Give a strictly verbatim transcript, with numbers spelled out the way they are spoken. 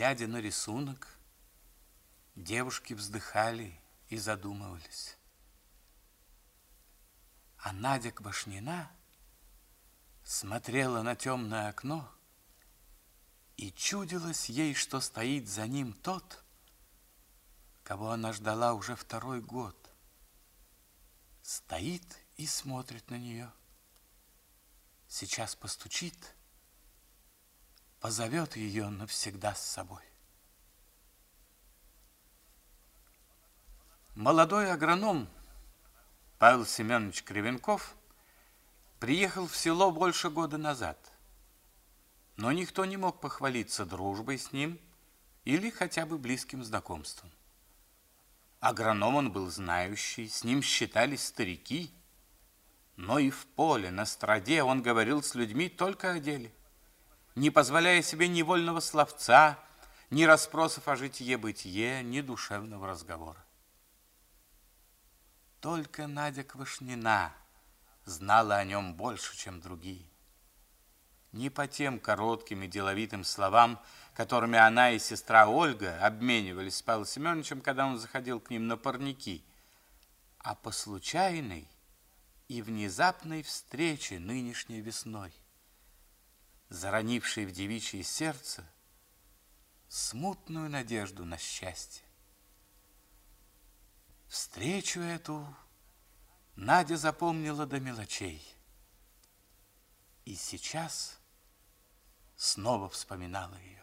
глядя на рисунок, девушки вздыхали и задумывались. А Надя Квашнина смотрела на темное окно, и чудилось ей, что стоит за ним тот, кого она ждала уже второй год. Стоит и смотрит на нее. Сейчас постучит, позовет ее навсегда с собой. Молодой агроном Павел Семенович Кривенков приехал в село больше года назад, но никто не мог похвалиться дружбой с ним или хотя бы близким знакомством. Агроном он был знающий, с ним считались старики, но и в поле, на страде он говорил с людьми только о деле, не позволяя себе ни вольного словца, ни расспросов о житье-бытие, ни душевного разговора. Только Надя Квашнина знала о нем больше, чем другие. Не по тем коротким и деловитым словам, которыми она и сестра Ольга обменивались с Павлом Семеновичем, когда он заходил к ним на парники, а по случайной и внезапной встрече нынешней весной, заронившей в девичье сердце смутную надежду на счастье. Встречу эту Надя запомнила до мелочей и сейчас снова вспоминала ее.